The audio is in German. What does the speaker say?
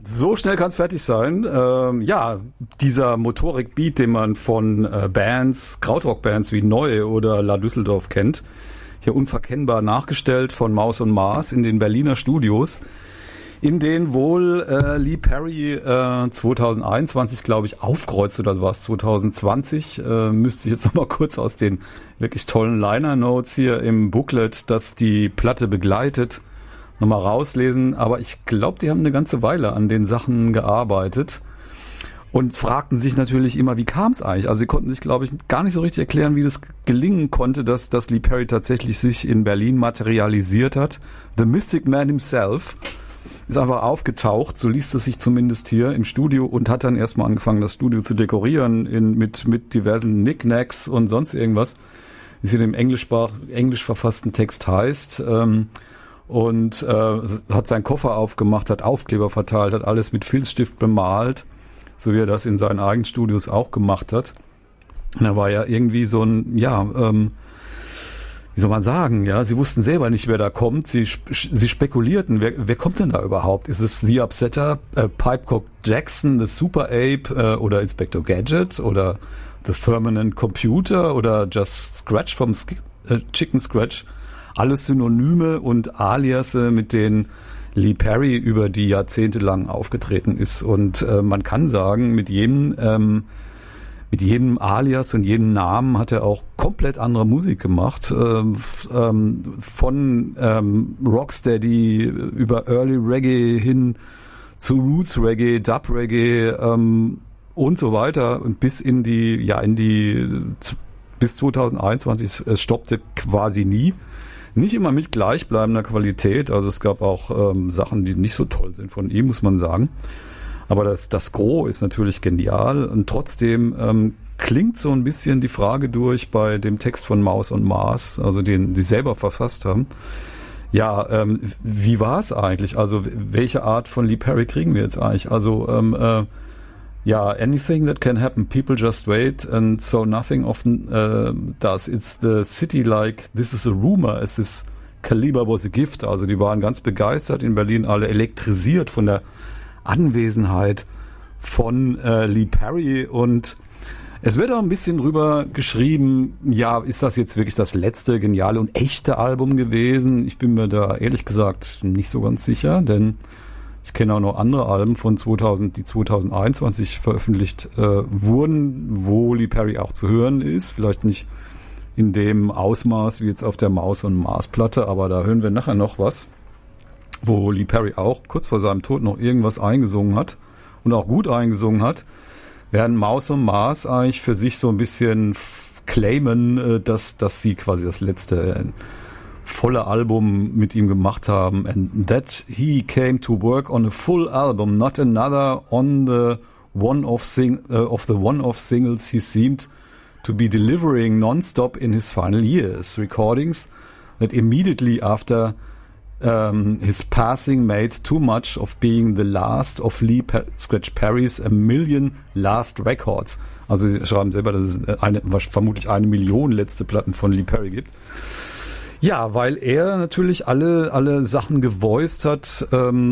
So schnell kann es fertig sein. Ja, dieser Motorik-Beat, den man von Bands, Krautrock-Bands wie Neu oder La Düsseldorf kennt, hier unverkennbar nachgestellt von Maus und Mars in den Berliner Studios, in denen wohl Lee Perry 2021, glaube ich, aufkreuzt, oder war es 2020, müsste ich jetzt nochmal kurz aus den wirklich tollen Liner-Notes hier im Booklet, das die Platte begleitet, nochmal rauslesen. Aber ich glaube, die haben eine ganze Weile an den Sachen gearbeitet und fragten sich natürlich immer, wie kam es eigentlich? Also sie konnten sich, glaube ich, gar nicht so richtig erklären, wie das gelingen konnte, dass Lee Perry tatsächlich sich in Berlin materialisiert hat. The Mystic Man himself ist einfach aufgetaucht, so liest es sich zumindest hier im Studio, und hat dann erstmal angefangen, das Studio zu dekorieren mit diversen Knickknacks und sonst irgendwas, wie es hier im englisch verfassten Text heißt. Und hat seinen Koffer aufgemacht, hat Aufkleber verteilt, hat alles mit Filzstift bemalt, so wie er das in seinen eigenen Studios auch gemacht hat. Und er war ja irgendwie so ein, wie soll man sagen, ja, sie wussten selber nicht, wer da kommt. Sie spekulierten, wer kommt denn da überhaupt? Ist es The Upsetter, Pipecock Jackson, The Super Ape oder Inspector Gadget oder The Permanent Computer oder Just Scratch vom Chicken Scratch? Alles Synonyme und Aliasse, mit denen Lee Perry über die Jahrzehnte lang aufgetreten ist. Und man kann sagen, mit jedem Alias und jedem Namen hat er auch komplett andere Musik gemacht. Von Rocksteady über Early Reggae hin zu Roots Reggae, Dub Reggae und so weiter, und bis bis 2021, es stoppte quasi nie. Nicht immer mit gleichbleibender Qualität, also es gab auch Sachen, die nicht so toll sind von ihm, muss man sagen. Aber das Gros ist natürlich genial, und trotzdem klingt so ein bisschen die Frage durch bei dem Text von Maus und Mars, also den sie selber verfasst haben. Ja, wie war es eigentlich? Also welche Art von Lee Perry kriegen wir jetzt eigentlich? Also anything that can happen, people just wait, and so nothing often does. It's the city like, this is a rumor, as this caliber was a gift. Also die waren ganz begeistert in Berlin, alle elektrisiert von der Anwesenheit von Lee Perry, und es wird auch ein bisschen drüber geschrieben, ja, ist das jetzt wirklich das letzte geniale und echte Album gewesen? Ich bin mir da ehrlich gesagt nicht so ganz sicher, denn ich kenne auch noch andere Alben von die 2021 veröffentlicht wurden, wo Lee Perry auch zu hören ist. Vielleicht nicht in dem Ausmaß wie jetzt auf der Maus- und Mars-Platte, aber da hören wir nachher noch was, wo Lee Perry auch kurz vor seinem Tod noch irgendwas eingesungen hat und auch gut eingesungen hat, während Maus und Mars eigentlich für sich so ein bisschen claimen, dass sie quasi das letzte volle Album mit ihm gemacht haben, and that he came to work on a full album, not another on the one-off singles he seemed to be delivering non-stop in his final years, recordings that immediately after his passing made too much of being the last of Scratch Perry's a million last records. Also sie schreiben selber, dass es vermutlich 1 Million letzte Platten von Lee Perry gibt. Ja, weil er natürlich alle Sachen gevoiced hat,